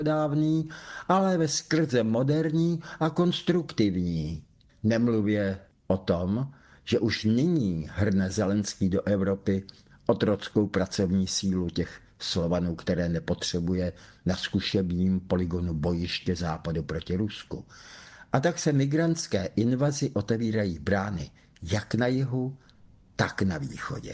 dávný, ale ve skrze moderní a konstruktivní. Nemluvě o tom, že už nyní hrne Zelenský do Evropy otrockou pracovní sílu těch Slovanů, které nepotřebuje na zkušebním poligonu bojiště západu proti Rusku. A tak se migrantské invazi otevírají brány jak na jihu, tak na východě.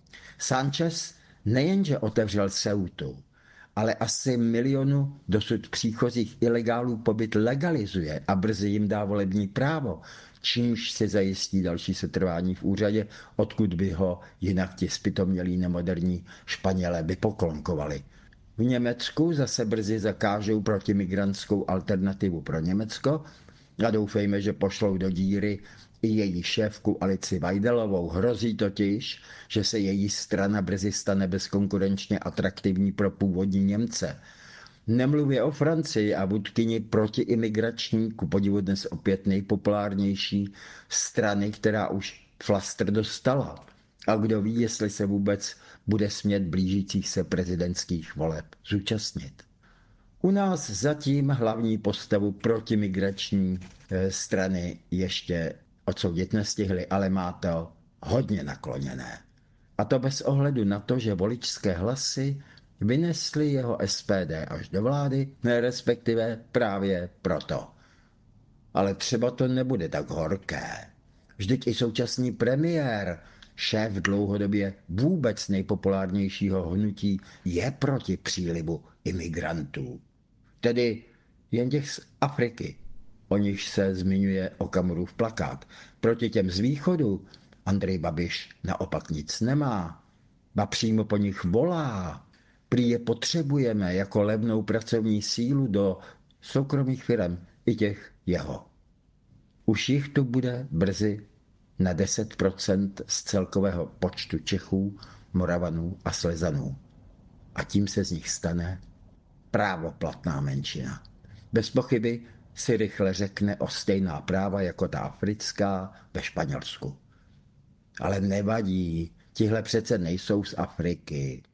Sánchez nejenže otevřel Ceutu, ale asi milionu dosud příchozích ilegálů pobyt legalizuje a brzy jim dá volební právo, čímž si zajistí další setrvání v úřadě, odkud by ho jinak ti zpytomělí nemoderní Španělé vypoklonkovali. V Německu zase brzy zakážou protimigrantskou alternativu pro Německo a doufejme, že pošlou do díry i její šéfku Alici Vajdelovou. Hrozí totiž, že se její strana brzy stane bezkonkurenčně atraktivní pro původní Němce. Nemluvě o Francii a vůdkyni protiimigrační, ku podivu dnes opět nejpopulárnější strany, která už flastr dostala. A kdo ví, jestli se vůbec bude smět blížících se prezidentských voleb zúčastnit. U nás zatím hlavní postavu protimigrační strany ještě odsoudit nestihli, ale má to hodně nakloněné. A to bez ohledu na to, že voličské hlasy vynesly jeho SPD až do vlády, respektive právě proto. Ale třeba to nebude tak horké. Vždyť i současný premiér, šéf dlouhodobě vůbec nejpopulárnějšího hnutí, je proti přílivu imigrantů. Tedy jen těch z Afriky, o nichž se zmiňuje Okamurův plakát. Proti těm z východu Andrej Babiš naopak nic nemá, ba přímo po nich volá. Prý je potřebujeme jako levnou pracovní sílu do soukromých firem, i těch jeho. Už jich tu bude brzy na 10% z celkového počtu Čechů, Moravanů a Slezanů. A tím se z nich stane právoplatná menšina. Bez pochyby si rychle řekne o stejná práva jako ta africká ve Španělsku. Ale nevadí, tihle přece nejsou z Afriky.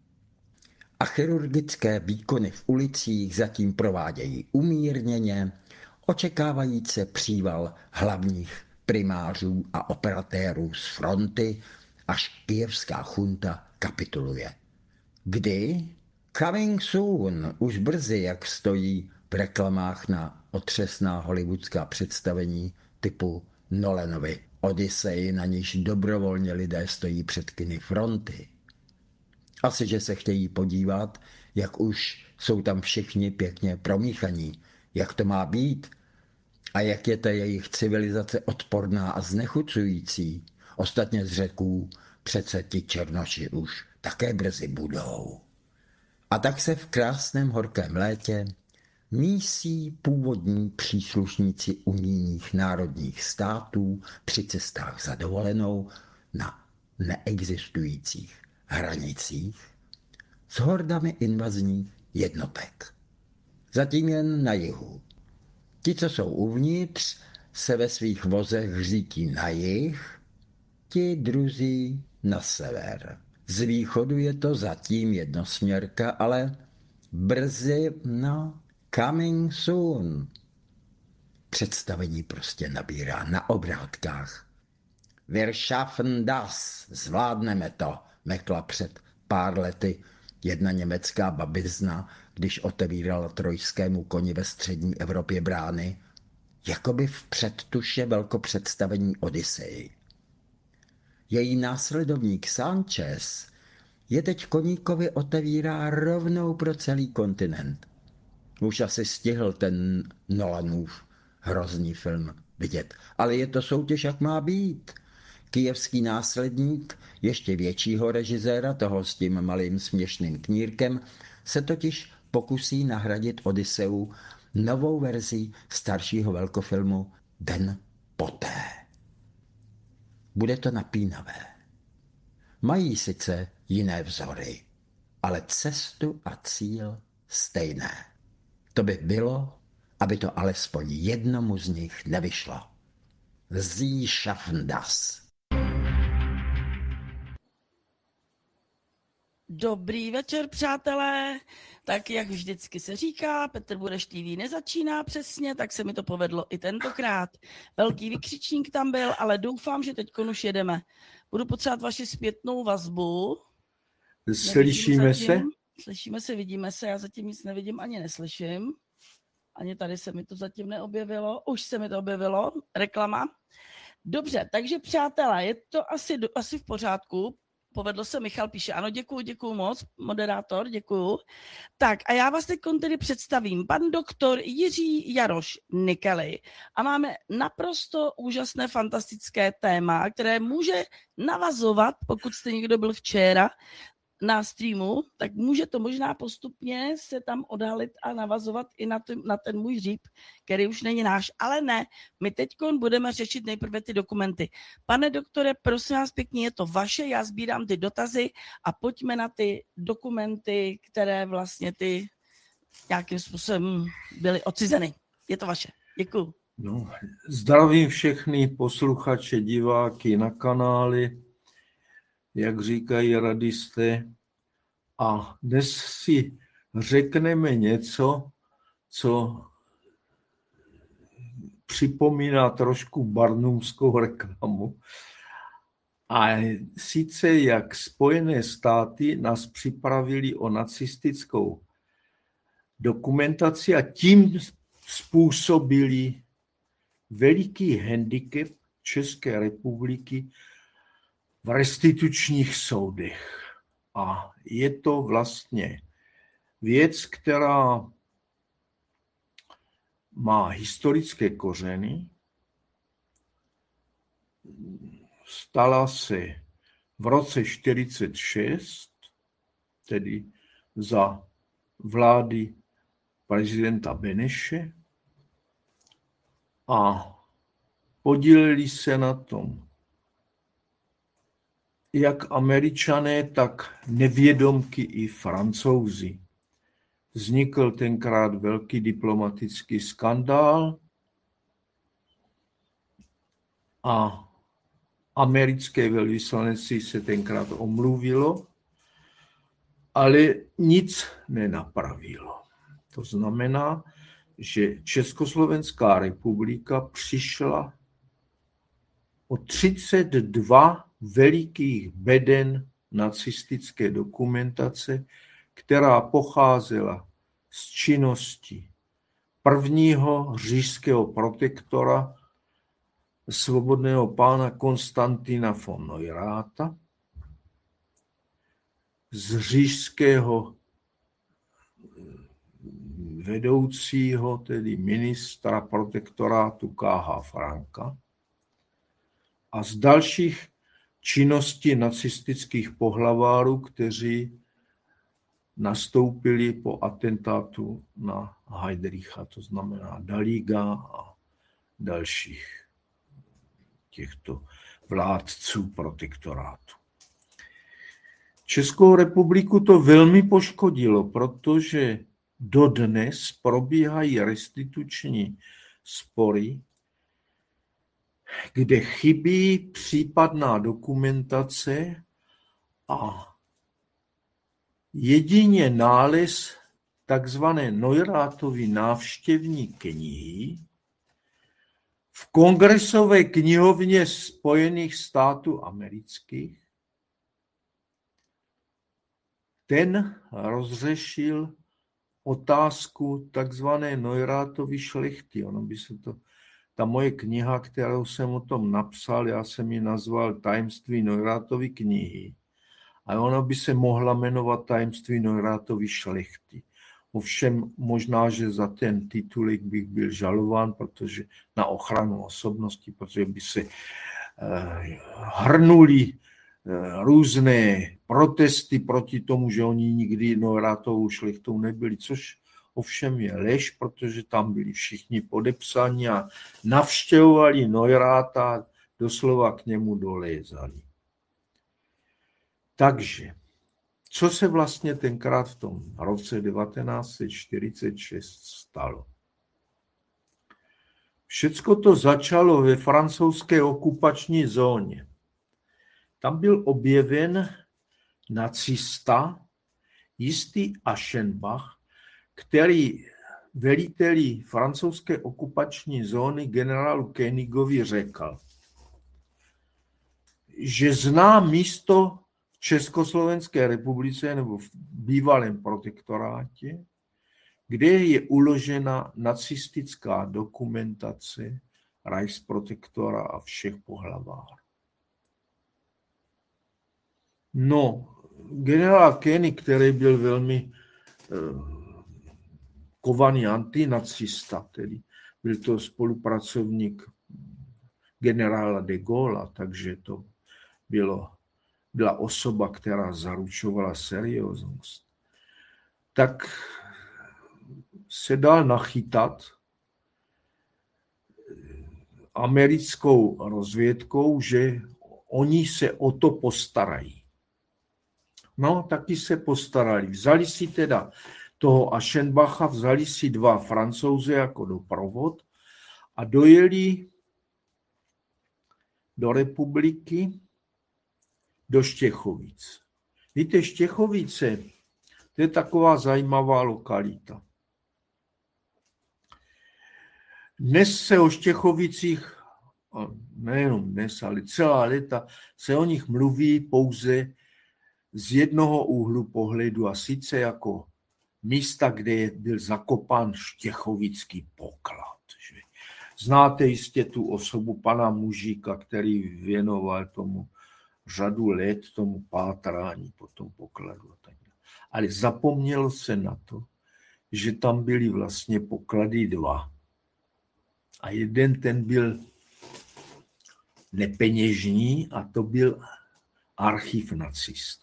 A chirurgické výkony v ulicích zatím provádějí umírněně, očekávajíce příval hlavních primářů a operatérů z fronty, až kyjevská chunta kapituluje. Kdy? Coming soon, už brzy, jak stojí v reklamách na otřesná hollywoodská představení typu Nolanovy Odyssey, na níž dobrovolně lidé stojí před kiny fronty. Asi, že se chtějí podívat, jak už jsou tam všichni pěkně promíchaní, jak to má být a jak je ta jejich civilizace odporná a znechucující. Ostatně z Řeků přece ti černoši už také brzy budou. A tak se v krásném horkém létě mísí původní příslušníci unijních národních států při cestách za dovolenou na neexistujících hranicích s hordami invazních jednotek. Zatím jen na jihu. Ti, co jsou uvnitř, se ve svých vozech řítí na jih, ti druzí na sever. Z východu je to zatím jednosměrka, ale brzy, coming soon. Představení prostě nabírá na obrátkách. Wir schaffen das, zvládneme to, mekla před pár lety jedna německá babizna, když otevírala trojskému koni ve střední Evropě brány, jakoby v předtuše velkopředstavení Odyssey. Její následovník Sánchez je teď koníkovi otevírá rovnou pro celý kontinent. Už asi stihl ten Nolanův hrozný film vidět, ale je to soutěž, jak má být. Kyjevský následník ještě většího režiséra, toho s tím malým směšným knírkem, se totiž pokusí nahradit Odysseu novou verzí staršího velkofilmu Den poté. Bude to napínavé. Mají sice jiné vzory, ale cestu a cíl stejné. To by bylo, aby to alespoň jednomu z nich nevyšlo. Sie schaffen das. Dobrý večer, přátelé. Tak jak vždycky se říká, Petr Bureš TV nezačíná přesně, tak se mi to povedlo i tentokrát. Velký vykřičník tam byl, ale doufám, že teď už jedeme. Budu potřebovat vaši zpětnou vazbu. Slyšíme se? Slyšíme se, vidíme se, já zatím nic nevidím ani neslyším. Ani tady se mi to zatím neobjevilo. Už se mi to objevilo, reklama. Dobře, takže přátelé, je to asi v pořádku. Povedlo se, Michal píše, ano, děkuju moc, moderátor, děkuju. Tak a já vás teď tedy představím, pan doktor Jiří Jaroš Nikely a máme naprosto úžasné, fantastické téma, které může navazovat, pokud jste někdo byl včera na streamu, tak může to možná postupně se tam odhalit a navazovat i na ten můj hříb, který už není náš, ale ne, my teď budeme řešit nejprve ty dokumenty. Pane doktore, prosím vás pěkně, je to vaše, já sbírám ty dotazy a pojďme na ty dokumenty, které vlastně ty nějakým způsobem byly odcizeny. Je to vaše. Děkuju. No, zdravím všechny posluchače, diváky na kanály, jak říkají radisté. A dnes si řekneme něco, co připomíná trošku barnumskou reklamu. A sice jak Spojené státy nás připravili o nacistickou dokumentaci a tím způsobili veliký handicap České republiky v restitučních soudech. A je to vlastně věc, která má historické kořeny. Stala se v roce 1946, tedy za vlády prezidenta Beneše, a podíleli se na tom jak Američané, tak nevědomky i Francouzi. Vznikl tenkrát velký diplomatický skandál a americké velvyslanectví se tenkrát omluvilo, ale nic nenapravilo. To znamená, že Československá republika přišla o 32 velikých beden nacistické dokumentace, která pocházela z činnosti prvního říšského protektora, svobodného pána Konstantina von Neurátha, z říšského vedoucího, tedy ministra protektorátu K.H. Franka, a z dalších činností nacistických pohlavárů, kteří nastoupili po atentátu na Heydricha, to znamená Daliga a dalších těchto vládců protektorátu. Českou republiku to velmi poškodilo, protože dodnes probíhají restituční spory, kde chybí případná dokumentace a jedině nález takzvané Neuráthovy návštěvní knihy v Kongresové knihovně Spojených států amerických, ten rozřešil otázku takzvané Neuráthovy šlechty. Ono by se to, ta moje kniha, kterou jsem o tom napsal, já jsem ji nazval Tajemství Neuráthovy knihy. A ono by se mohla jmenovat Tajemství Neuráthovy šlechty. Ovšem možná, že za ten titulek bych byl žalován, protože na ochranu osobnosti, protože by se hrnuli různé protesty proti tomu, že oni nikdy Neuráthovou šlechtou nebyli, což ovšem je lež, protože tam byli všichni podepsaní a navštěvovali Neurátha, doslova k němu dolézali. Takže, co se vlastně tenkrát v tom roce 1946 stalo? Všecko to začalo ve francouzské okupační zóně. Tam byl objeven nacista, jistý Aschenbach, který veliteli francouzské okupační zóny generálu Koenigovi řekl, že zná místo v Československé republice nebo v bývalém protektorátě, kde je uložena nacistická dokumentace Reichsprotektora a všech pohlavářů. No, generál Koenig, který byl velmi kovaný antinacista, tedy byl to spolupracovník generála de Gaulle, takže to byla osoba, která zaručovala serióznost, tak se dal nachytat americkou rozvědkou, že oni se o to postarají. No, taky se postarali. Vzali si teda toho Aschenbacha, vzali si 2 Francouze jako doprovod a dojeli do republiky, do Štěchovic. Víte, Štěchovice, to je taková zajímavá lokalita. Dnes se o Štěchovicích, nejenom dnes, ale celá léta, se o nich mluví pouze z jednoho úhlu pohledu a sice jako místa, kde byl zakopán štěchovický poklad. Znáte jistě tu osobu pana Mužíka, který věnoval tomu řadu let, tomu pátrání po tom pokladu. Ale zapomnělo se na to, že tam byly vlastně poklady 2. A jeden ten byl nepeněžní a to byl archiv nacistů.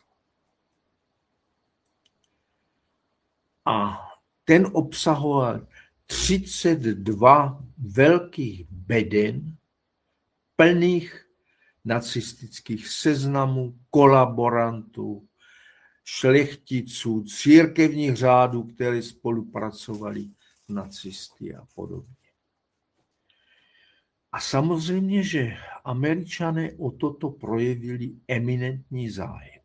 A ten obsahoval 32 velkých beden plných nacistických seznamů, kolaborantů, šlechticů, církevních řádů, které spolupracovali s nacisty a podobně. A samozřejmě, že Američané o toto projevili eminentní zájem.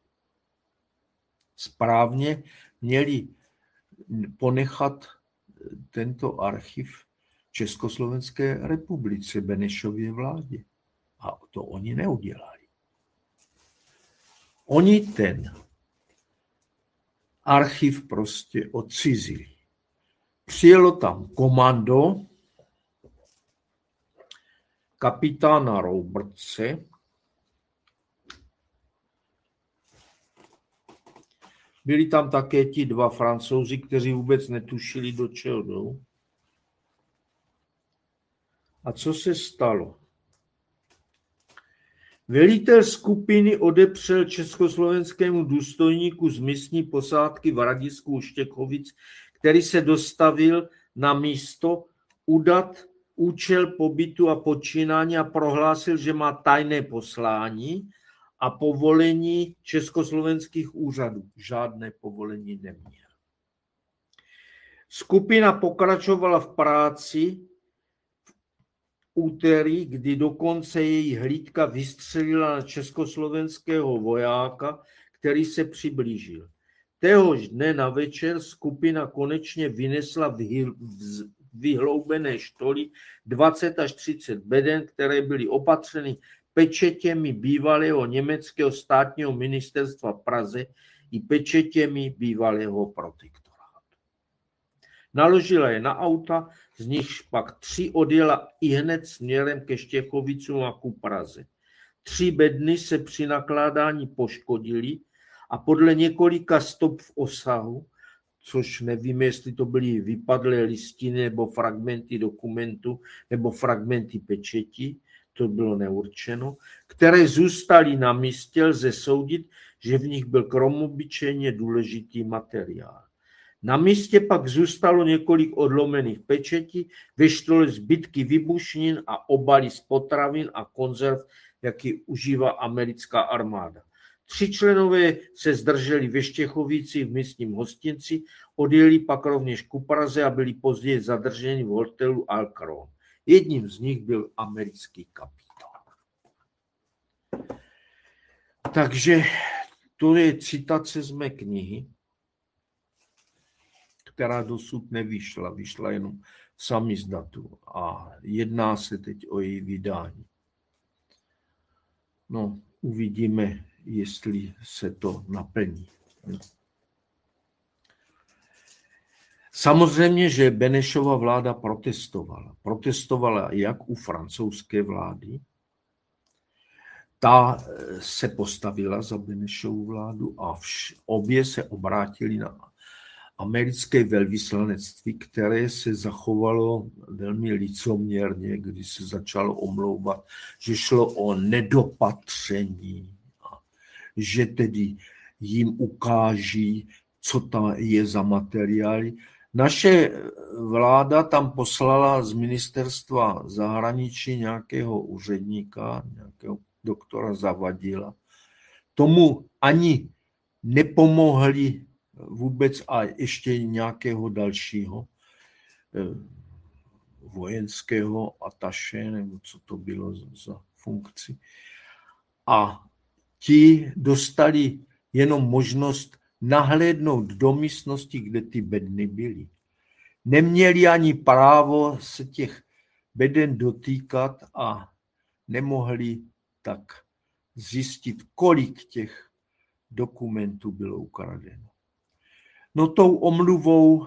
Správně měli ponechat tento archiv Československé republice, Benešově vládě. A to oni neudělali. Oni ten archiv prostě odcizili. Přijelo tam komando kapitána Robertse, byli tam také ti 2 Francouzi, kteří vůbec netušili, do čeho jdou. A co se stalo? Velitel skupiny odepřel československému důstojníku z místní posádky v Hradisku u Štěchovic, který se dostavil na místo, udat účel pobytu a počínání a prohlásil, že má tajné poslání a povolení československých úřadů. Žádné povolení neměl. Skupina pokračovala v práci v úterý, kdy dokonce její hlídka vystřelila na československého vojáka, který se přiblížil. Téhož dne na večer skupina konečně vynesla v vyhloubené štoly 20 až 30 beden, které byly opatřeny pečetěmi bývalého německého státního ministerstva v Praze i pečetěmi bývalého protektorátu. Naložila je na auta, z nichž pak 3 odjela ihned směrem ke Štěchovicům a ku Praze. 3 bedny se při nakládání poškodily a podle několika stop v osahu, což nevíme, jestli to byly vypadlé listiny nebo fragmenty dokumentu nebo fragmenty pečeti, to bylo neurčeno, které zůstaly na místě, lze soudit, že v nich byl kromobyčejně důležitý materiál. Na místě pak zůstalo několik odlomených pečetí, ve štole zbytky výbušnin a obaly z potravin a konzerv, jaký užívá americká armáda. 3 členové se zdrželi ve Štěchovicích v místním hostinci, odjeli pak rovněž ku Praze a byli později zadrženi v hotelu Alcaron. Jedním z nich byl americký kapitán. Takže To je citace z mé knihy, která dosud nevyšla, vyšla jenom v samizdatu a jedná se teď o její vydání. No, uvidíme, jestli se to naplní. Samozřejmě, že Benešova vláda protestovala. Protestovala jak u francouzské vlády, ta se postavila za Benešovu vládu a obě se obrátili na americké velvyslanectví, které se zachovalo velmi licoměrně, když se začalo omlouvat, že šlo o nedopatření, že tedy jim ukáží, co tam je za materiály. Naše vláda tam poslala z ministerstva zahraničí nějakého úředníka, nějakého doktora Zavadila. Tomu ani nepomohli vůbec a ještě nějakého dalšího vojenského ataše, nebo co to bylo za funkci. A ti dostali jenom možnost nahlédnout do místnosti, kde ty bedny byly. Neměli ani právo se těch beden dotýkat a nemohli tak zjistit, kolik těch dokumentů bylo ukradeno. No tou omluvou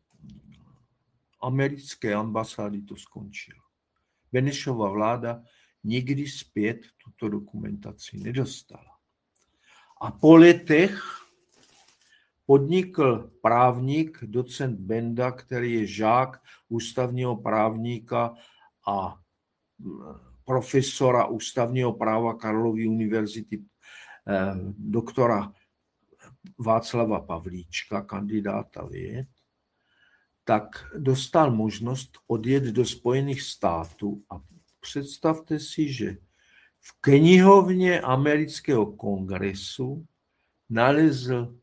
americké ambasády to skončilo. Benešova vláda nikdy zpět tuto dokumentaci nedostala. A po letech podnikl právník, docent Benda, který je žák ústavního právníka a profesora ústavního práva Karlovy univerzity, doktora Václava Pavlíčka, kandidáta věd, tak dostal možnost odjet do Spojených států a představte si, že v knihovně amerického kongresu nalezl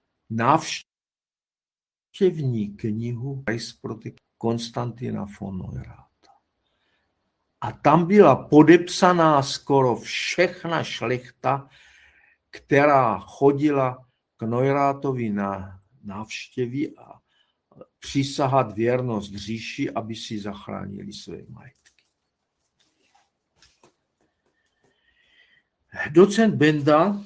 návštěvní knihu Konstantina von Neurátha. A tam byla podepsaná skoro všechna šlechta, která chodila k Neuráthovi na návštěvy a přísahat věrnost říši, aby si zachránili své majetky. Docent Benda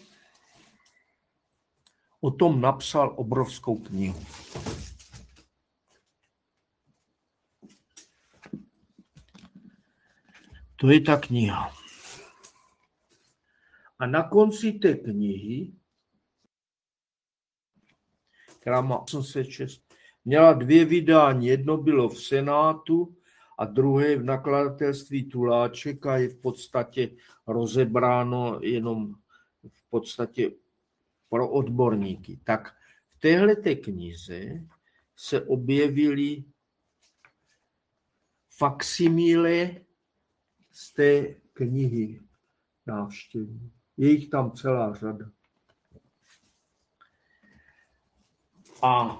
o tom napsal obrovskou knihu. To je ta kniha. A na konci té knihy, která má 806, měla 2 vydání. Jedno bylo v Senátu a druhé v nakladatelství Tuláček a je v podstatě rozebráno jenom v podstatě pro odborníky. Tak v téhleté knize se objevily faksimile z té knihy návštěvní. Je jich tam celá řada. A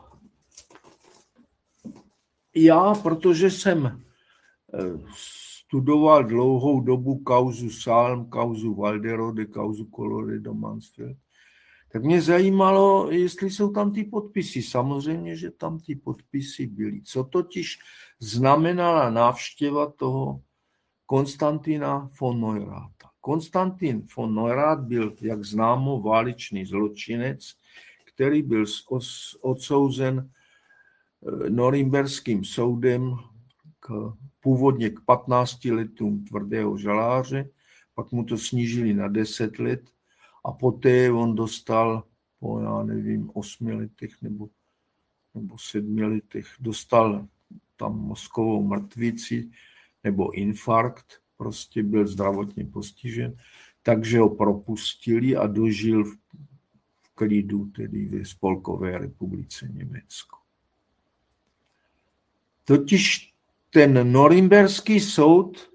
já, protože jsem studoval dlouhou dobu kauzu Salm, kauzu Walderode, kauzu Colloredo Mansfield, tak mě zajímalo, jestli jsou tam ty podpisy. Samozřejmě, že tam ty podpisy byly. Co totiž znamenala návštěva toho Konstantina von Neurátha. Konstantin von Neurath byl, jak známo, válečný zločinec, který byl odsouzen norimberským soudem původně k 15 letům tvrdého žaláře, pak mu to snížili na 10 let a poté on dostal po, já nevím, 8 letech nebo 7 letech, dostal tam mozkovou mrtvici nebo infarkt, prostě byl zdravotně postižen, takže ho propustili a dožil v klidu, tedy ve Spolkové republice Německo. Totiž ten norimberský soud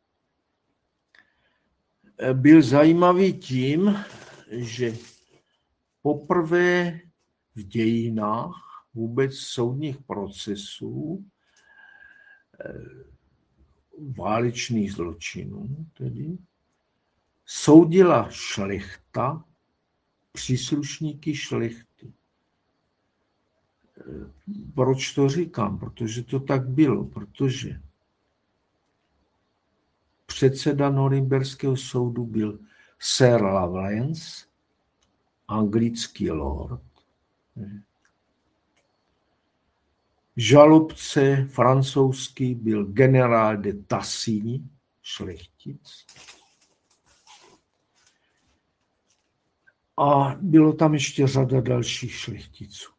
byl zajímavý tím, že poprvé v dějinách vůbec soudních procesů válečných zločinů tedy soudila šlechta příslušníky šlechty. Proč to říkám? Protože to tak bylo, protože předseda Norimberského soudu byl Sir Lawrence, anglický lord. Žalobce francouzský byl generál de Tassigny, šlechtic. A bylo tam ještě řada dalších šlechticů.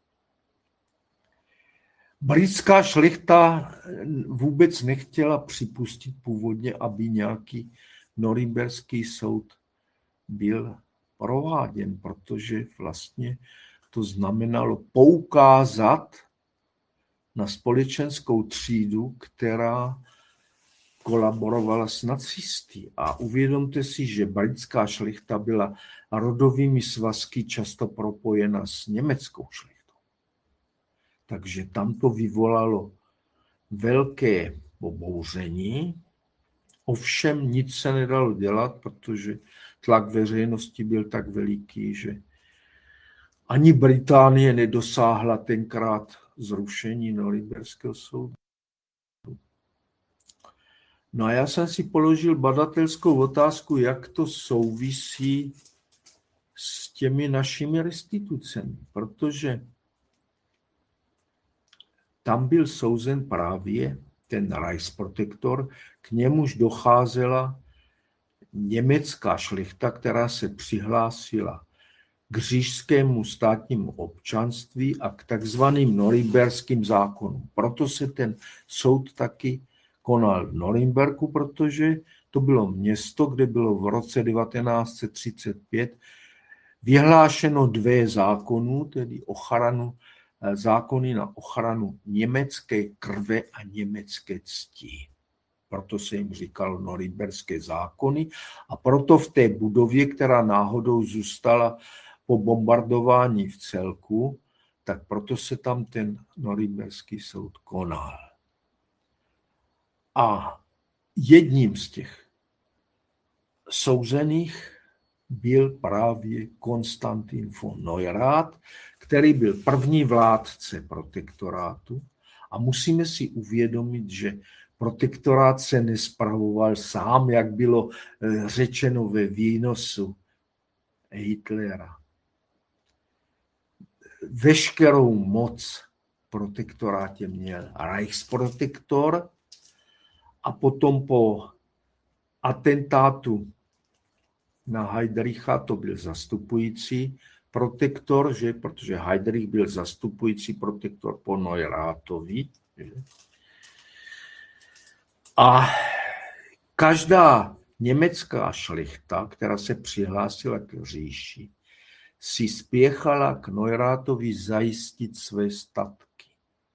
Britská šlechta vůbec nechtěla připustit původně, aby nějaký norimberský soud byl prováděn, protože vlastně to znamenalo poukázat na společenskou třídu, která kolaborovala s nacisty. A uvědomte si, že britská šlechta byla rodovými svazky často propojena s německou šlechtou. Takže tam to vyvolalo velké pobouření. Ovšem nic se nedalo dělat, protože tlak veřejnosti byl tak veliký, že ani Británie nedosáhla tenkrát zrušení Norimberského soudu. No a já jsem si položil badatelskou otázku, jak to souvisí s těmi našimi restitucemi, protože tam byl souzen právě ten Reichsprotektor, k němuž docházela německá šlechta, která se přihlásila k říšskému státnímu občanství a k takzvaným norimberským zákonům. Proto se ten soud taky konal v Norimberku, protože to bylo město, kde bylo v roce 1935 vyhlášeno 2 zákonů, tedy zákony na ochranu německé krve a německé cti. Proto se jim říkalo norimberské zákony a proto v té budově, která náhodou zůstala po bombardování v celku, tak proto se tam ten norimberský soud konal. A jedním z těch souzených byl právě Konstantin von Neurath, který byl první vládce protektorátu. A musíme si uvědomit, že protektorát se nespravoval sám, jak bylo řečeno ve výnosu Hitlera. Veškerou moc v protektorátě měl Reichsprotektor a potom po atentátu na Heydricha to byl zastupující protektor, že? Protože Heydrich byl zastupující protektor po Neurathovi. A každá německá šlechta, která se přihlásila k říši, si spěchala k Neurathovi zajistit své statky.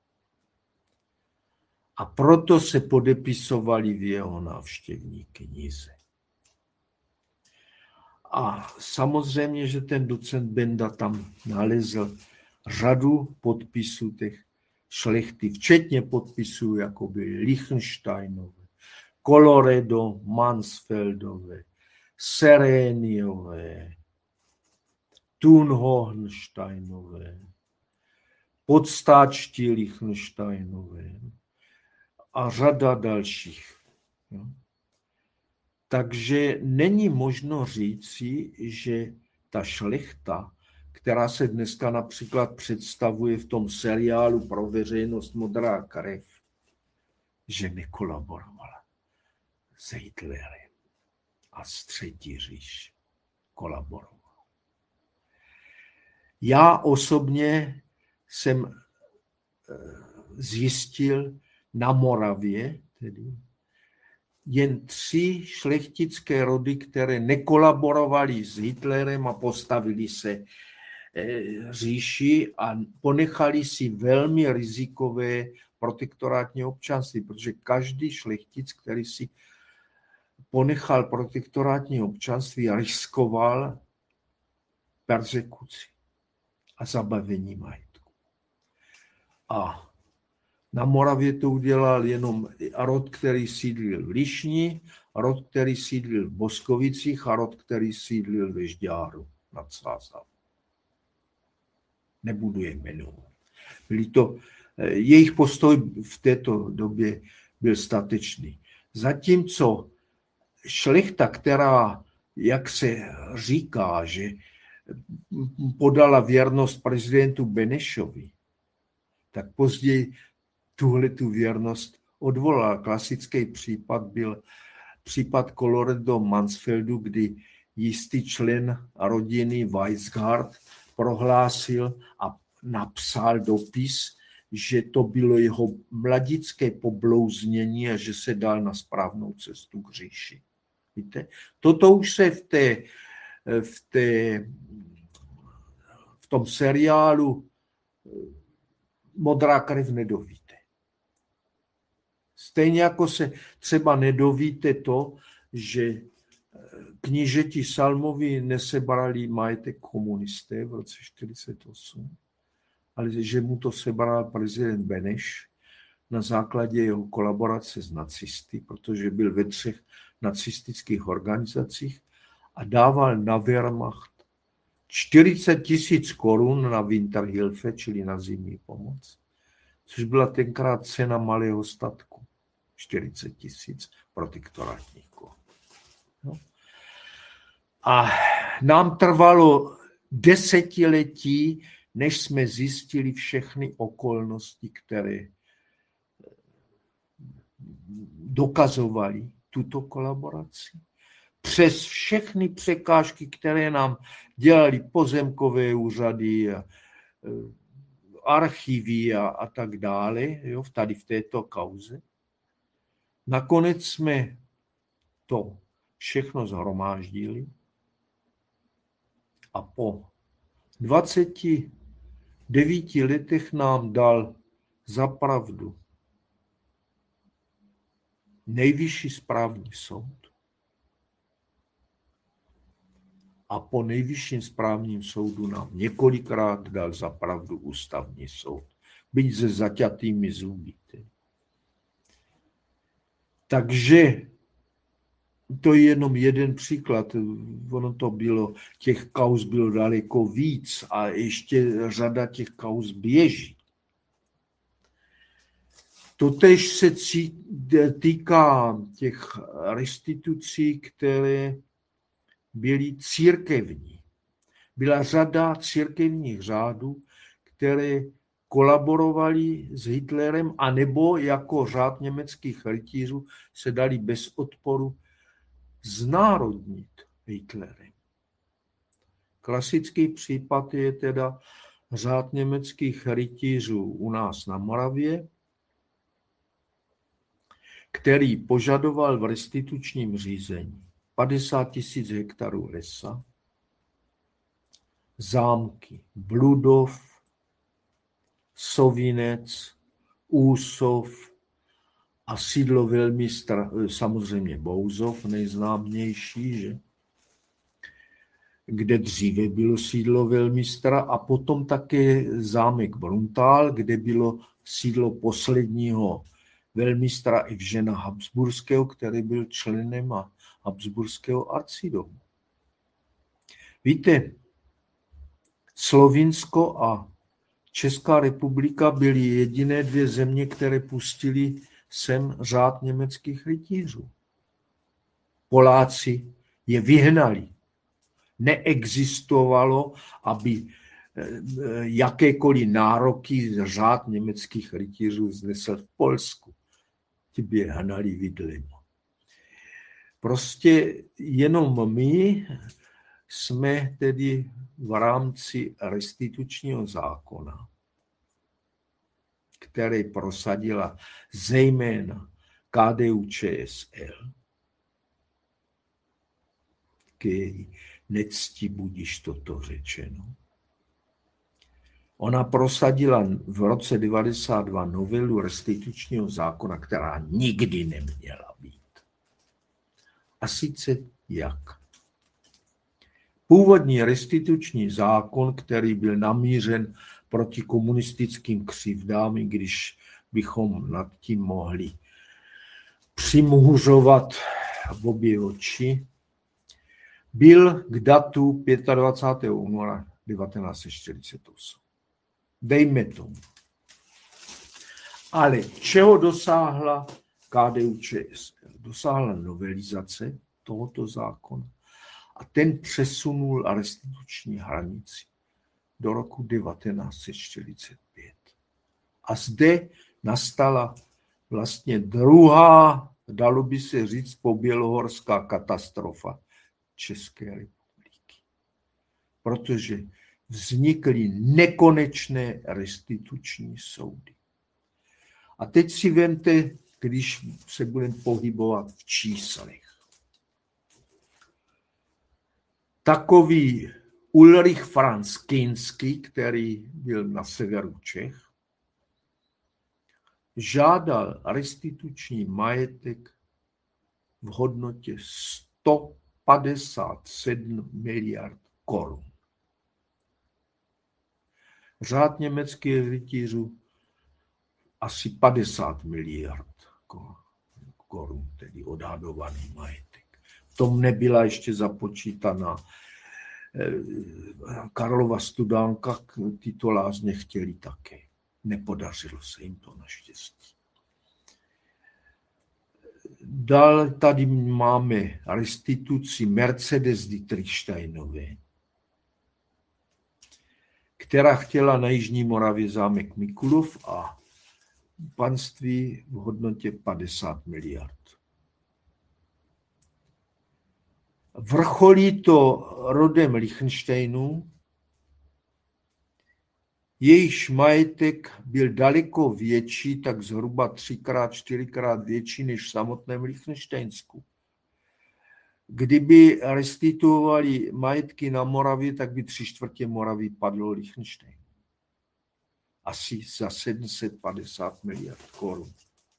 A proto se podepisovali v jeho návštěvní knize. A samozřejmě, že ten docent Benda tam nalezl řadu podpisů těch šlechty, včetně podpisů, jako byly Lichtensteinové, Colloredo, Mansfeldové, Sereniové, Thun-Hohensteinové, podstáčtí Lichtensteinové a řada dalších. Takže není možno říci, že ta šlechta, která se dneska například představuje v tom seriálu pro veřejnost Modrá krev, že nekolaborovala s Hitlerem a s Třetí říši kolaborovala. Já osobně jsem zjistil na Moravě, tedy jen 3 šlechtické rody, které nekolaborovaly s Hitlerem a postavili se říši a ponechali si velmi rizikové protektorátní občanství, protože každý šlechtic, který si ponechal protektorátní občanství, riskoval persekuci a zabavení majetku. A na Moravě to udělal jenom rod, který sídlil v Lišni, rod, který sídlil v Boskovicích a rod, který sídlil ve Žďáru nad Sázavou. nebudu je jmenovat. Jejich postoj v této době byl statečný. Zatímco šlechta, která, jak se říká, že podala věrnost prezidentu Benešovi, tak později tuhletu věrnost odvolal. Klasický případ byl případ Colloredo Mansfeldu, kdy jistý člen rodiny Weisgard prohlásil a napsal dopis, že to bylo jeho mladické poblouznění a že se dal na správnou cestu k říši. Víte? Toto už se v tom seriálu Modrá krev nedovíte. Stejně jako se třeba nedovíte to, že knížeti Salmovi nesebrali majetek komunisté v roce 1948, ale že mu to sebral prezident Beneš na základě jeho kolaborace s nacisty, protože byl ve 3 nacistických organizacích a dával na Wehrmacht 40 000 korun na Winterhilfe, čili na zimní pomoc, což byla tenkrát cena malého statku. 40 000 protektorátníků. No. A nám trvalo desetiletí, než jsme zjistili všechny okolnosti, které dokazovaly tuto kolaboraci. Přes všechny překážky, které nám dělali pozemkové úřady, archivy a tak dále, jo, tady v této kauze. Nakonec jsme to všechno shromáždili a po 29 letech nám dal za pravdu Nejvyšší správní soud a po Nejvyšším správním soudu nám několikrát dal za pravdu Ústavní soud, byť se zaťatými zuby. Takže to je jenom jeden příklad. Ono to bylo, těch kauz bylo daleko víc a ještě řada těch kauz běží. Totéž se týká těch restitucí, které byly církevní. Byla řada církevních řádů, které kolaborovali s Hitlerem, anebo jako řád německých rytířů se dali bez odporu znárodnit Hitlerem. Klasický případ je teda řád německých rytířů u nás na Moravě, který požadoval v restitučním řízení 50 000 hektarů lesa, zámky Bludov, Sovinec, Úsov a sídlo velmistra, samozřejmě Bouzov, nejznámější, že? Kde dříve bylo sídlo velmistra, a potom také zámek Bruntál, kde bylo sídlo posledního velmistra Evžena Habsburského, který byl členem Habsburského arcidomu. Víte, Slovinsko a Česká republika byly jediné 2 země, které pustili sem řád německých rytířů. Poláci je vyhnali. Neexistovalo, aby jakékoliv nároky řád německých rytířů znesl v Polsku. Ti by je hnali vidlem. Prostě jenom my jsme tedy v rámci restitučního zákona, který prosadila zejména KDU-ČSL, k její necti budiž toto řečeno. Ona prosadila v roce 1992 novelu restitučního zákona, která nikdy neměla být. A sice jak? Původní restituční zákon, který byl namířen proti komunistickým křivdám, když bychom nad tím mohli přimůžovat v obě oči, byl k datu 25. února 1948. Dejme tomu. Ale čeho dosáhla KDU-ČSL? Dosáhla novelizace tohoto zákona a ten přesunul restituční hranici do roku 1945. A zde nastala vlastně druhá, dalo by se říct, pobělohorská katastrofa České republiky. Protože vznikly nekonečné restituční soudy. A teď si vemte, když se budeme pohybovat v číslech. Takový Ulrich Franz Kinský, který byl na severu Čech, žádal restituční majetek v hodnotě 157 miliard korun. Řád německých rytířů asi 50 miliard korun, tedy odhadovaný majetek. V tom nebyla ještě započítaná Karlova studánka, tyto lázně chtěli také. Nepodařilo se jim to naštěstí. Dál tady máme restituci Mercedes Dietrichsteinové, která chtěla na Jižní Moravě zámek Mikulov a panství v hodnotě 50 miliard. Vrcholí to rodem Lichtenštejnů, jejíž majetek byl daleko větší, tak zhruba 3x, 4x větší než v samotném Lichtenštejnsku. Kdyby restituovali majetky na Moravě, tak by 3/4 Moravy padlo Lichtenštejn. Asi za 750 miliard korun.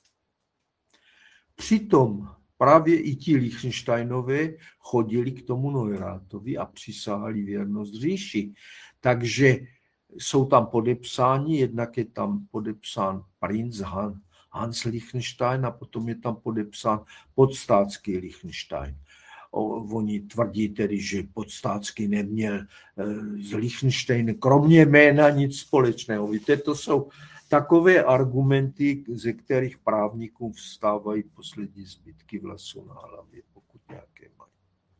Přitom právě i ti Lichtenštejnové chodili k tomu Neurátovi a přisáhali věrnost říši. Takže jsou tam podepsáni, jednak je tam podepsán princ Hans Lichtenstein a potom je tam podepsán podstátský Lichtenstein. Oni tvrdí tedy, že podstátský neměl s Lichtensteinem kromě jména nic společného. Víte, to jsou takové argumenty, ze kterých právníkům vstávají poslední zbytky vlasu na hlavě, pokud nějaké mají.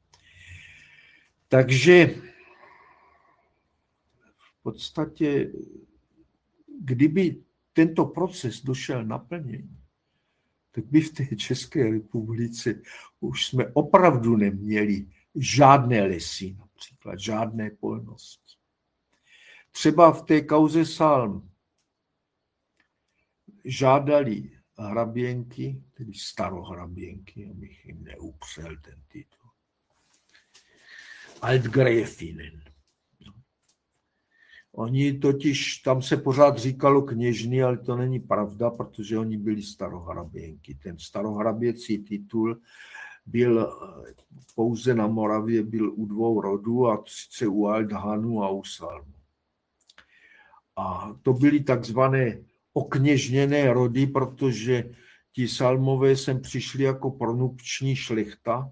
Takže v podstatě, kdyby tento proces došel naplnění, tak by v té České republice už jsme opravdu neměli žádné lesy, například žádné polnosti. Třeba v té kauze Salm žádali hraběnky, tedy starohraběnky, abych jim neupřel ten titul, Altgräfinnen. Oni totiž, tam se pořád říkalo kněžny, ale to není pravda, protože oni byli starohraběnky. Ten starohraběcí titul byl pouze na Moravě, byl u 2 rodů, a sice u Aldhanu a u Salmu. A to byly takzvané okněžněné rody, protože ti Salmové sem přišli jako pronupční šlechta.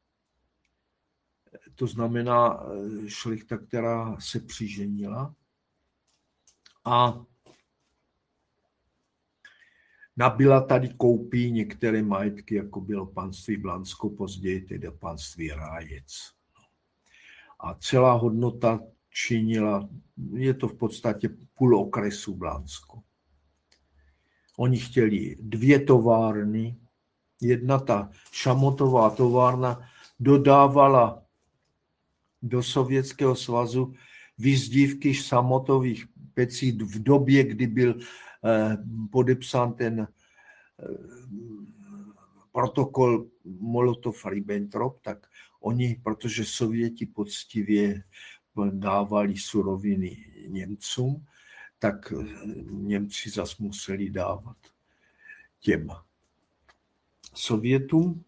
To znamená šlechta, která se přiženila. A nabyla tady koupí některé majetky, jako bylo panství Blansko, později tedy panství Rájec. A celá hodnota činila, je to v podstatě půl okresu Blansko. Oni chtěli 2 továrny. Jedna, ta šamotová továrna, dodávala do Sovětského svazu výzdívky šamotových pecí v době, kdy byl podepsán ten protokol Molotov-Ribbentrop, tak oni, protože Sověti poctivě dávali suroviny Němcům, tak Němci zas museli dávat těm Sovětům.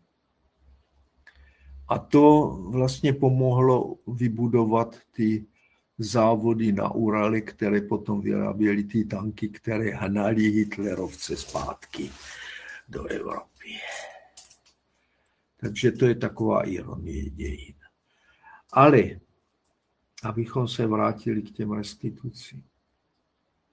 A to vlastně pomohlo vybudovat ty závody na Urale, které potom vyráběly ty tanky, které hnali hitlerovce zpátky do Evropy. Takže to je taková ironie dějin. Ale abychom se vrátili k těm restitucím.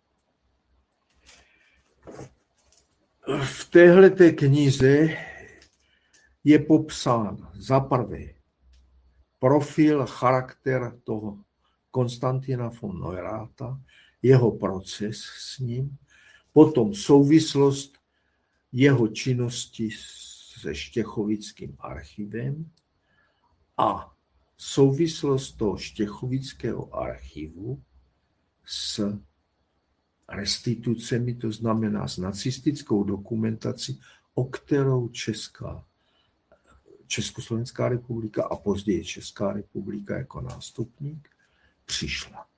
v téhleté knize je popsán za prvé profil, charakter toho Konstantina von Neurata, jeho proces s ním, potom souvislost jeho činnosti se Štěchovickým archivem a souvislost toho Štěchovického archivu s restitucemi, to znamená s nacistickou dokumentací, o kterou Československá republika a později Česká republika jako nástupník přišla.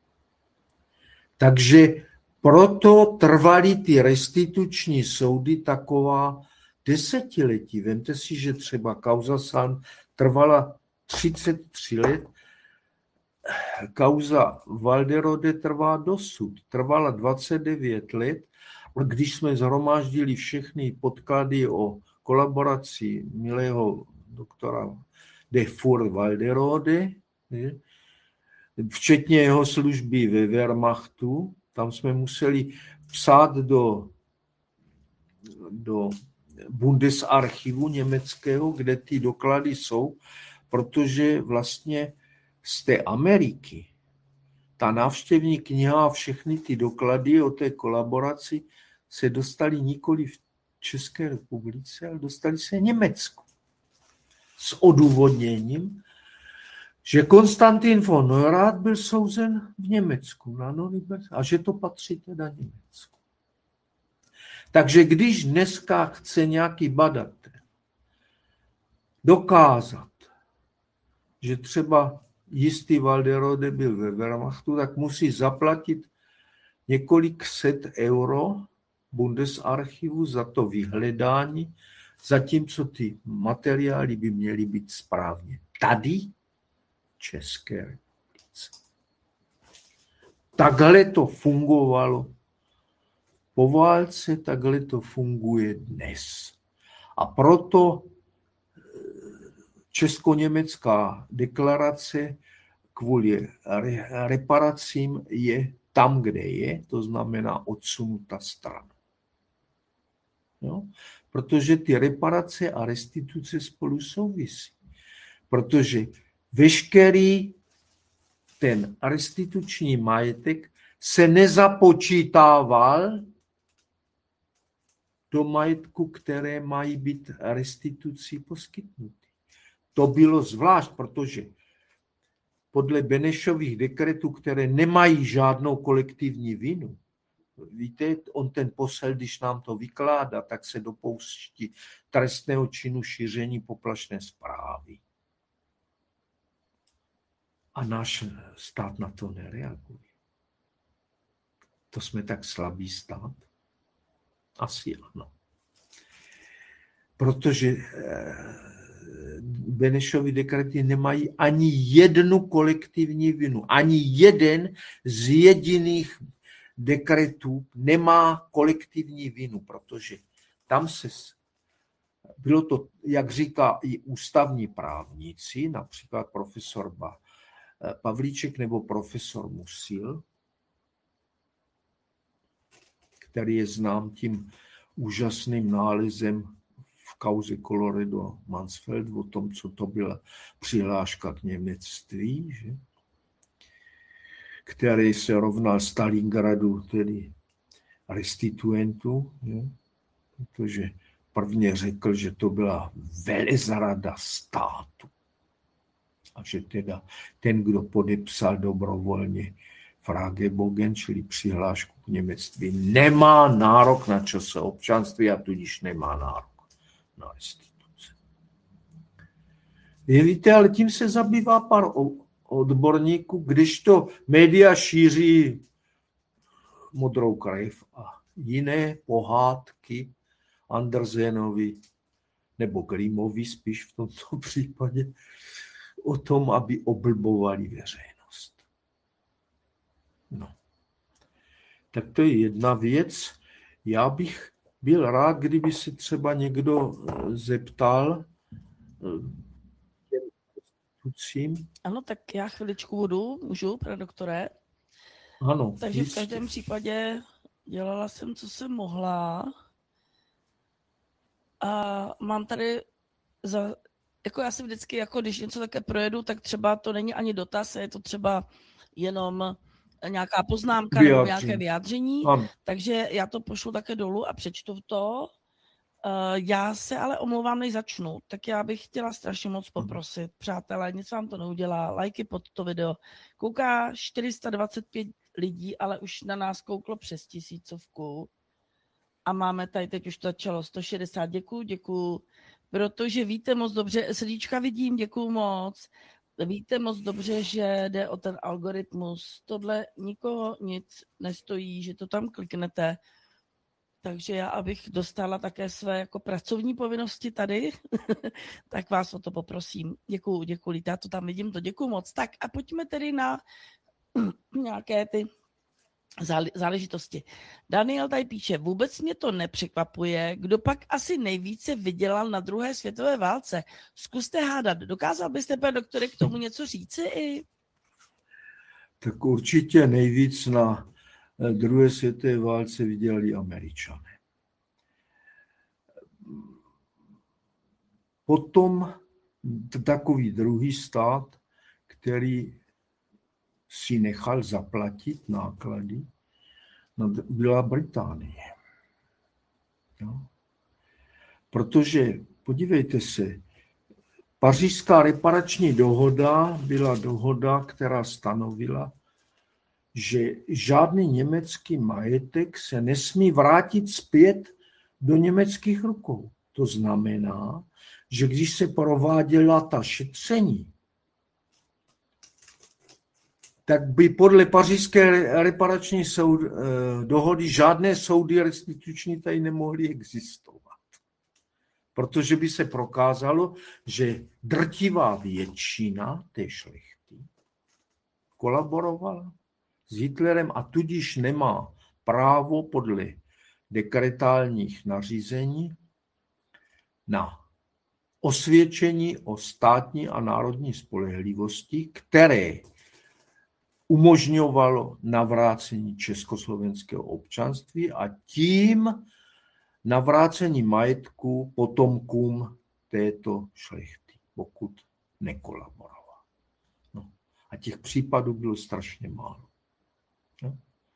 Takže proto trvaly ty restituční soudy taková desetiletí. Vemte si, že třeba kauza Sand trvala 33 let, kauza Walderode trvá dosud, trvala 29 let. Když jsme zhromáždili všechny podklady o kolaboraci milého doktora de Furt Walderode, včetně jeho služby ve Wehrmachtu, tam jsme museli psát do Bundesarchivu německého, kde ty doklady jsou, protože vlastně z té Ameriky ta návštěvní kniha a všechny ty doklady o té kolaboraci se dostaly nikoli v České republice, ale dostaly se v Německu. S odůvodněním, že Konstantin von Neurath byl souzen v Německu na Norimberg a že to patří teda Německu. Takže když dneska chce nějaký badatel dokázat, že třeba jistý Walderode byl ve Wehrmachtu, tak musí zaplatit několik set euro Bundesarchivu za to vyhledání, zatímco ty materiály by měly být správně tady v České republice. Takhle to fungovalo po válce, takhle to funguje dnes. A proto česko-německá deklarace kvůli reparacím je tam, kde je, to znamená odsunuta strana. Jo? Protože ty reparace a restituce spolu souvisí. Protože veškerý ten restituční majetek se nezapočítával do majetku, které mají být restitucí poskytnuty. To bylo zvlášť, protože podle Benešových dekretů, které nemají žádnou kolektivní vinu, víte, on ten posel, když nám to vykládá, tak se dopouští trestného činu šíření poplašné zprávy. A náš stát na to nereaguje. To jsme tak slabý stát? Asi ano. Protože Benešovy dekrety nemají ani jednu kolektivní vinu. Ani jeden z jediných dekretů nemá kolektivní vinu, protože tam bylo to, jak říká i ústavní právníci, například profesor Pavlíček nebo profesor Musil, který je znám tím úžasným nálezem v kauze Colloredo Mansfeld o tom, co to byla přihláška k němectví, že? Který se rovnal Stalingradu, tedy restituentu, že? Protože prvně řekl, že to byla velezrada státu. A že teda ten, kdo podepsal dobrovolně Fragebogen, čili přihlášku k němectví, nemá nárok na časové občanství a tudíž nemá nárok na restituce. Víte, ale tím se zabývá pár odborníků, když to média šíří Modrou krev a jiné pohádky Andersenovi nebo Grimovi spíš v tomto případě o tom, aby oblbovali veřejnost. No. Tak to je jedna věc. Já bych byl rád, kdyby se třeba někdo zeptal těm institucím. Ano, tak já chviličku můžu, pane doktore? Ano. Takže v každém případě Dělala jsem, co jsem mohla. A mám tady, jako já si vždycky, jako když něco také projedu, tak třeba to není ani dotaz, je to třeba jenom nějaká poznámka nebo nějaké vyjádření. Takže já to pošlu také dolů a přečtu to. Já se ale omlouvám, než začnu, tak já bych chtěla strašně moc poprosit, přátelé, nic vám to neudělá, lajky pod to video. Kouká 425 lidí, ale už na nás kouklo přes 1000. A máme tady, teď už to začalo 160, děkuju, protože víte moc dobře, srdíčka vidím, děkuju moc, víte moc dobře, že jde o ten algoritmus, tohle nikoho nic nestojí, že to tam kliknete, takže já, abych dostala také své jako pracovní povinnosti tady, tak vás o to poprosím. Děkuju, já to tam vidím, to děkuju moc. Tak a pojďme tedy na nějaké ty záležitosti. Daniel tady píše, vůbec mě to nepřekvapuje, kdo pak asi nejvíce vydělal na druhé světové válce. Zkuste hádat, dokázal byste, pane doktore, k tomu něco říci? Tak určitě nejvíc na druhé světové válce vydělali Američané. Potom takový druhý stát, který si nechal zaplatit náklady, byla Británie. Jo? Protože, podívejte se, Pařížská reparační dohoda byla dohoda, která stanovila, že žádný německý majetek se nesmí vrátit zpět do německých rukou. To znamená, že když se prováděla ta šetření, tak by podle Pařížské reparační dohody žádné soudy restituční tady nemohly existovat. Protože by se prokázalo, že drtivá většina té šlechty kolaborovala s Hitlerem a tudíž nemá právo podle dekretálních nařízení na osvědčení o státní a národní spolehlivosti, které umožňovalo navrácení československého občanství a tím navrácení majetku potomkům této šlechty, pokud nekolaboroval. No. A těch případů bylo strašně málo. No.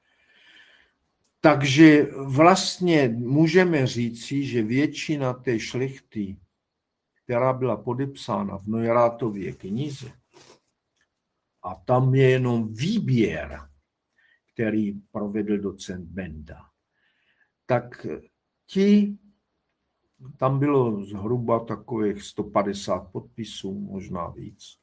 Takže vlastně můžeme říci, že většina té šlechty, která byla podepsána v Neuratově knize, a tam je jenom výběr, který provedl docent Benda, tak tam bylo zhruba takových 150 podpisů, možná víc.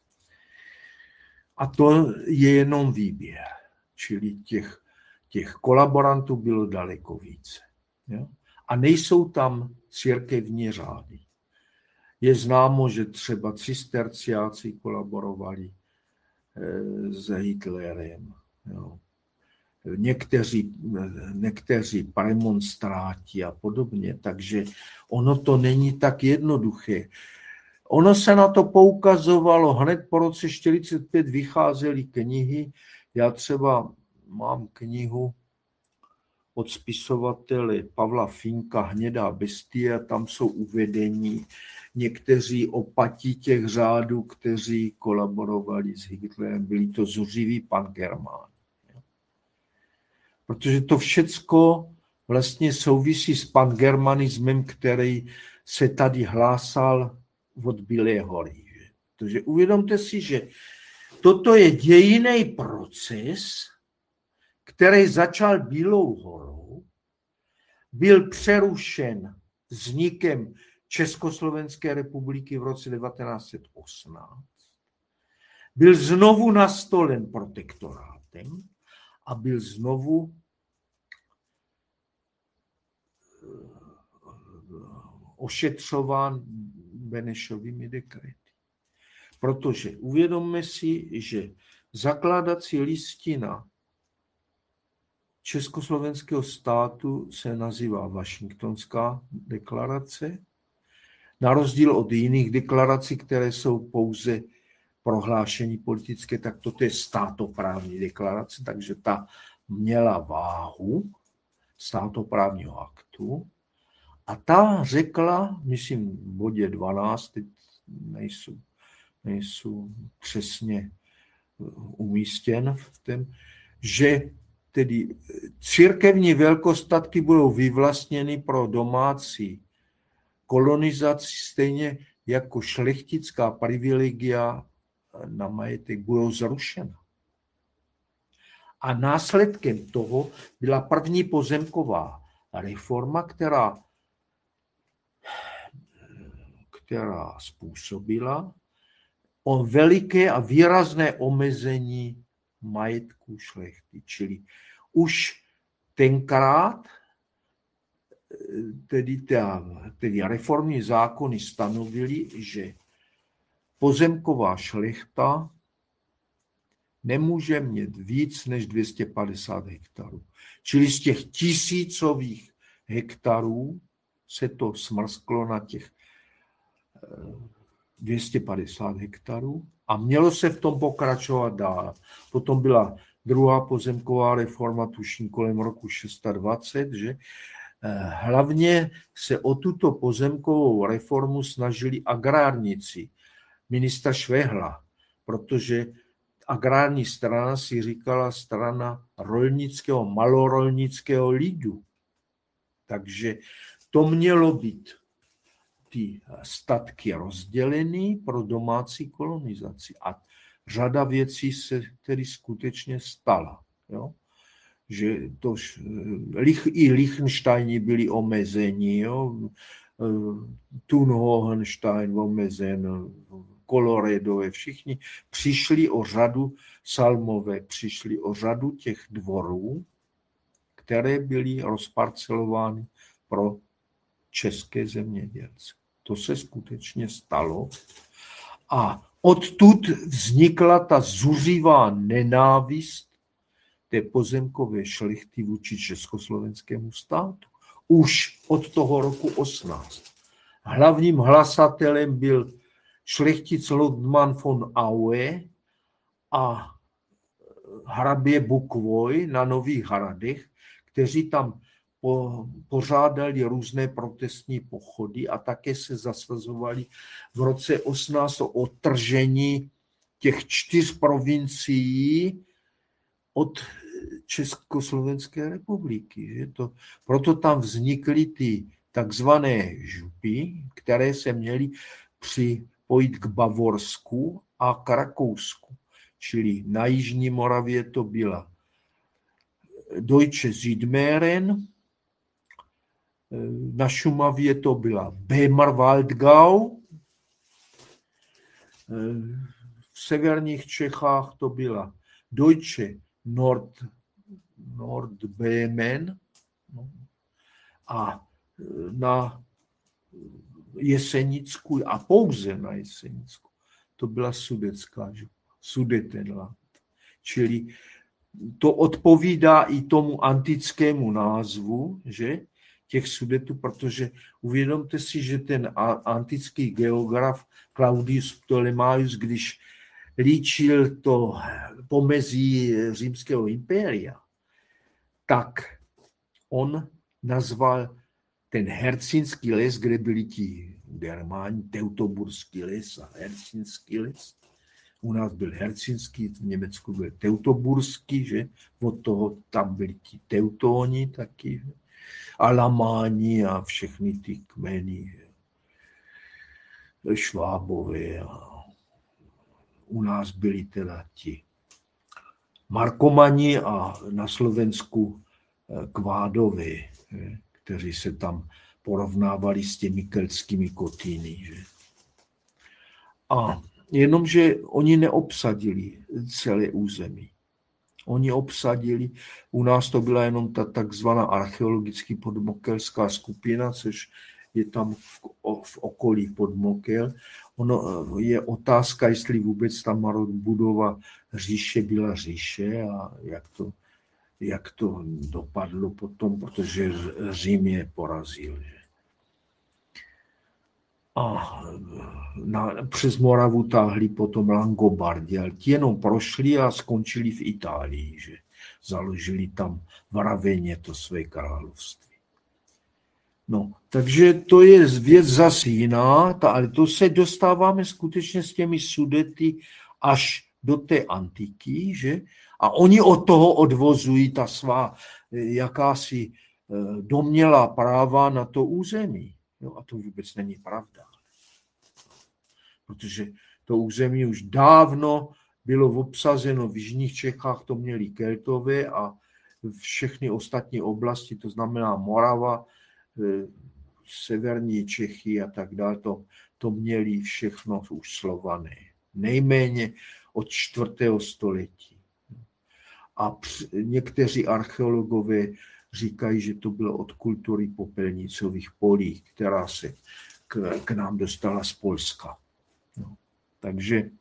A to je jenom výběr, čili těch kolaborantů bylo daleko více. Jo? A nejsou tam církevní řády. Je známo, že třeba cisterciáci kolaborovali s Hitlerem. Jo. Někteří premonstráti a podobně, takže ono to není tak jednoduché. Ono se na to poukazovalo, hned po roce 1945 vycházely knihy. Já třeba mám knihu od spisovatele Pavla Finka Hnědá bestie, tam jsou uvedení někteří opatí těch řádů, kteří kolaborovali s Hitlerem, byli to zuřiví pangermáni. Protože to všecko vlastně souvisí s pangermanismem, který se tady hlásal od Bílé hory. Takže uvědomte si, že toto je dějinný proces, který začal Bílou horou, byl přerušen vznikem Československé republiky v roce 1918, byl znovu nastolen protektorátem a byl znovu ošetřován Benešovými dekrety. Protože uvědomme si, že zakládací listina Československého státu se nazývá Washingtonská deklarace, na rozdíl od jiných deklarací, které jsou pouze prohlášení politické, tak toto je státoprávní deklarace, takže ta měla váhu. státoprávního aktu. A ta řekla, myslím v bodě 12, teď nejsou přesně umístěn v tom, že tedy církevní velkostatky budou vyvlastněny pro domácí kolonizaci, stejně jako šlechtická privilegia na majetek budou zrušena. A následkem toho byla první pozemková reforma, která způsobila veliké a výrazné omezení majetku šlechty. Čili už tenkrát tedy reformní zákony stanovily, že pozemková šlechta nemůže mít víc než 250 hektarů. Čili z těch tisícových hektarů se to smrsklo na těch 250 hektarů a mělo se v tom pokračovat dál. Potom byla druhá pozemková reforma, tuším kolem roku 620, že hlavně se o tuto pozemkovou reformu snažili agrárníci, ministra Švehla, protože agrární strana si říkala strana rolnického, malorolnického lidu. Takže to mělo být ty statky rozdělený pro domácí kolonizaci. A řada věcí se tedy skutečně stala. Jo? Že to, i Liechtensteini byli omezeni, jo? Thun Hohenstein omezen, Koloredové, všichni přišli o řadu, Salmové přišli o řadu těch dvorů, které byly rozparcelovány pro české zemědělce. To se skutečně stalo. A odtud vznikla ta zuřivá nenávist té pozemkové šlechty vůči československému státu. Už od toho roku 18. Hlavním hlasatelem byl šlechtic Lodman von Aue a hrabě Bukvoj na Nových Hradech, kteří tam pořádali různé protestní pochody a také se zasazovali v roce 18 o odtržení těch 4 provincií od Československé republiky. Že proto tam vznikly ty takzvané župy, které se měly připojit k Bavorsku a k Rakousku. Čili na Jižní Moravě to byla Deutsche Südmähren, na Šumavě to byla Bremer-Waldgau, v severních Čechách to byla Deutsche Nordböhmen a na Jesenicku a pouze na Jesenicku to byla sudetská župa, Sudetenland. Čili to odpovídá i tomu antickému názvu, že těch Sudetů, protože uvědomte si, že ten antický geograf Claudius Ptolemaios, když líčil to pomezí římského impéria, tak on nazval ten Hercínský les, kde byli ti Germáni, Teutoburský les a Hercínský les. U nás byl Hercínský, v Německu byl Teutoburský, že od toho tam byli ti Teutóni taky, Alamáni a všechny ty kmeny, Švábové. U nás byli teda ti Markomani a na Slovensku Kvádové, kteří se tam porovnávali s těmi keltskými kotýny. Že? A jenomže oni neobsadili celé území. Oni obsadili, u nás to byla jenom ta takzvaná archeologicky podmokelská skupina, což je tam v okolí Podmokel. Ono je otázka, jestli vůbec ta Marotbudova říše byla říše a jak to dopadlo potom, protože Řím je porazil. A přes Moravu táhli potom Langobardi, ale ti jenom prošli a skončili v Itálii. Že? Založili tam v Ravěně to své království. No, takže to je věc zase jiná, ale to se dostáváme skutečně s těmi Sudety až do té antiky, že? A oni od toho odvozují ta svá jakási domnělá práva na to území. No, a to vůbec není pravda. Protože to území už dávno bylo obsazeno v jižních Čechách, to měli Keltové a všechny ostatní oblasti, to znamená Morava, severní Čechy a tak dále, to měli všechno už Slované. Nejméně od 4. století. A někteří archeologové říkají, že to bylo od kultury popelnicových polí, která se k nám dostala z Polska. No, takže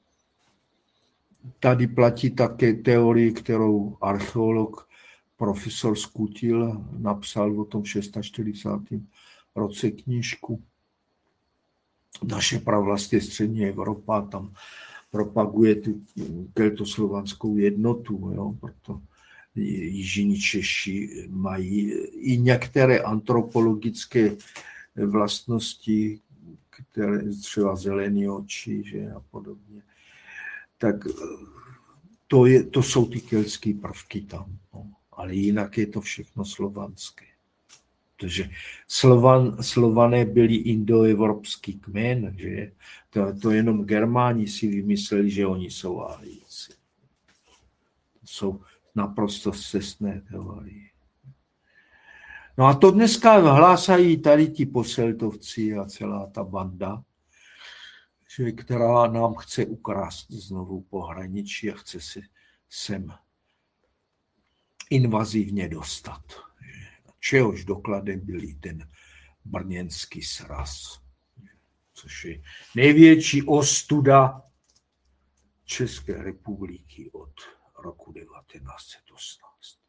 tady platí také teorie, kterou archeolog profesor Skutil napsal o tom 640. roce knížku. Naše pravlastě střední Evropa tam propaguje tu keltoslovanskou jednotu, jo, proto jižní Češi mají i některé antropologické vlastnosti, které třeba zelený oči, že a podobně. Tak to jsou ty keltské prvky tam, no. Ale jinak je to všechno slovanské. Protože Slované byli indoevropský kmen, že? To jenom Germáni si vymysleli, že oni jsou Árijci. To jsou naprosto scestné teorie. No a to dneska hlásají tady ti poseltovci a celá ta banda, že, která nám chce ukrást znovu pohraničí a chce se sem invazivně dostat. Čehož dokladem byl i ten brněnský sraz, což je největší ostuda České republiky od roku 1918.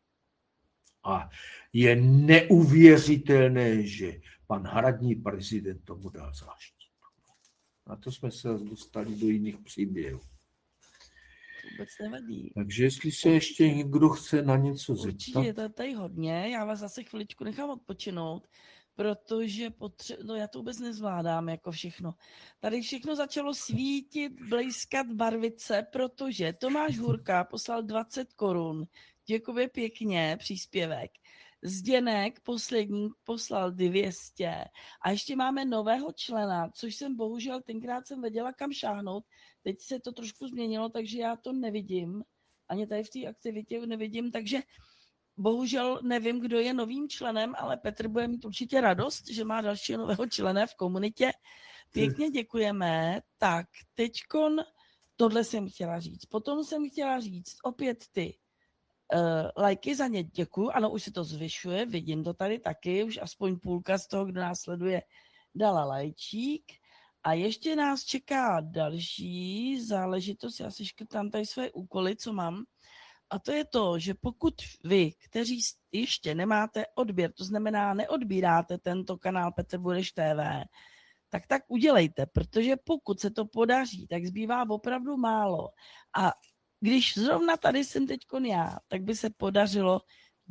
A je neuvěřitelné, že pan hradní prezident tomu dal záštitu. A to jsme se dostali do jiných příběhů. Vůbec nevadí. Takže jestli se ještě někdo chce na něco zeptat. Určitě je to tady hodně, já vás zase chviličku nechám odpočinout, protože já to vůbec nezvládám jako všechno. Tady všechno začalo svítit, blejskat barvice, protože Tomáš Hurka poslal 20 korun. Děkuji pěkně, příspěvek. Zděnek poslední poslal 200 a ještě máme nového člena, což jsem bohužel tenkrát jsem věděla, kam šáhnout. Teď se to trošku změnilo, takže já to nevidím. Ani tady v té aktivitě nevidím, takže bohužel nevím, kdo je novým členem, ale Petr bude mít určitě radost, že má dalšího nového člena v komunitě. Pěkně děkujeme. Tak, teďkon tohle jsem chtěla říct. Potom jsem chtěla říct opět ty lajky za ně děkuju. Ano, už se to zvyšuje, vidím to tady taky, už aspoň půlka z toho, kdo nás sleduje, dala lajčík. A ještě nás čeká další záležitost, já si škrtám tady své úkoly, co mám. A to je to, že pokud vy, kteří ještě nemáte odběr, to znamená neodbíráte tento kanál Petr Bureš TV, tak udělejte, protože pokud se to podaří, tak zbývá opravdu málo. A když zrovna tady jsem teďkon já, tak by se podařilo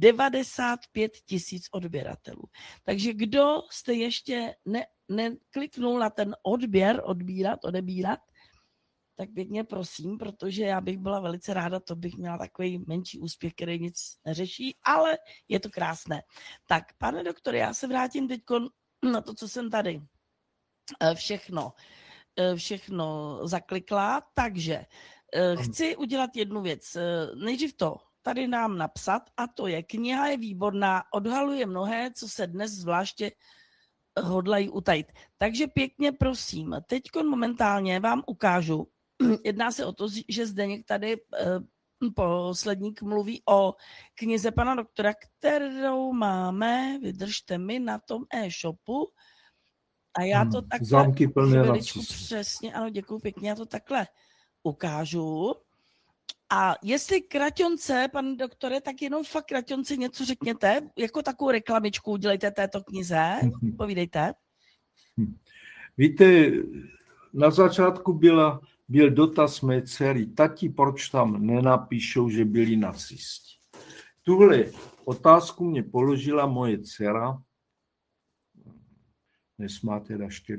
95 000 odběratelů. Takže kdo jste ještě nekliknul na ten odebírat, tak pěkně prosím, protože já bych byla velice ráda, to bych měla takový menší úspěch, který nic neřeší, ale je to krásné. Tak, pane doktore, já se vrátím teď na to, co jsem tady všechno zaklikla, takže chci udělat jednu věc. Nejdřív to tady nám napsat, a to je, kniha je výborná, odhaluje mnohé, co se dnes zvláště hodlají utajit. Takže pěkně prosím, teďkon momentálně vám ukážu, jedná se o to, že Zdeněk tady posledník mluví o knize pana doktora, kterou máme, vydržte mi, na tom e-shopu. A já to takhle Zámky plné přesně, ano, děkuji pěkně, já to takhle ukážu. A jestli kraťonce, pane doktore, tak jenom fakt kraťonce něco řekněte, jako takovou reklamičku udělejte této knize, povídejte. Víte, na začátku byla byl dotaz mé dcery, tati, proč tam nenapíšou, že byli nacisti. Tuhle otázku mě položila moje dcera, dnes má teda 4